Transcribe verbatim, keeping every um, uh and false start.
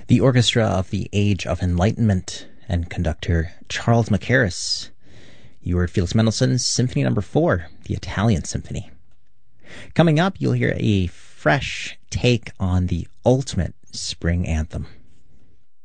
The Orchestra of the Age of Enlightenment and conductor Charles Mackerras. You heard Felix Mendelssohn's Symphony Number Four, the Italian Symphony. Coming up, you'll hear a fresh take on the ultimate spring anthem.